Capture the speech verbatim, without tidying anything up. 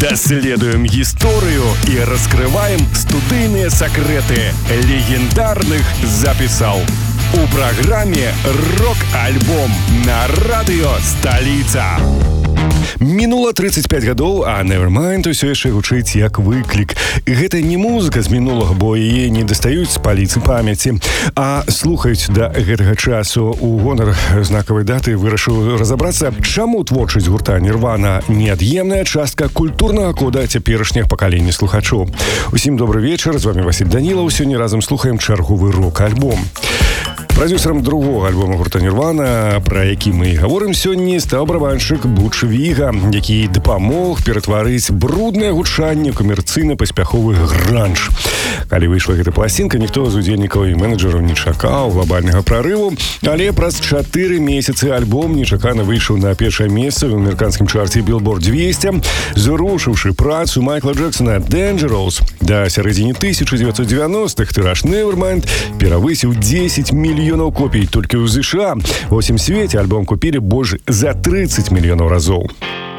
Даследуем гісторыю і раскрываем студыйныя сакрэты легендарных запісаў. У праграме «Рок-альбом» на радыё «Сталіца». Мінула тридцать пять гадоў, а Nevermind усё яшчэ гучыць як выклік. Гэта не музыка з мінулага, бо яе не дастаюць з паліцы памяці, а слухаюць да гэтага часу. У гонар знакавай даты вырашыў разабрацца, чаму творчасць гурта Nirvana неад'емная частка культурнага кода цяперашніх пакалений слухачоў. Усім добрый вечар, з вами Васіль Данілаў. Сёння разам слухаем чарговы рок-альбом. Прадюсерам другого альбома гурта Nirvana, пра які мы гаворым сёння, стаў барабаншчык Буч Віга, які дапамог ператварыць бруднае гучанне камерцыйна паспяховы гранж. Калі выйшла гэта пласцінка, ніхто з удзельнікаў і менеджераў не чакаў глобальнага прарыву, але праз чатыры месяцы альбом нечакана выйшаў на першае месца ў амерыканскім чарце Billboard двести, зрушыўшы працу Майкла Джексона Dangerous. Да сярэдзіны тысяча дзевяцьсот девяностых тыраж Nevermind перавысіў дзесяць мільёнаў копій толькі ў США. Ва ўсім свеце альбом купілі больш за тридцать мільёнаў разоў.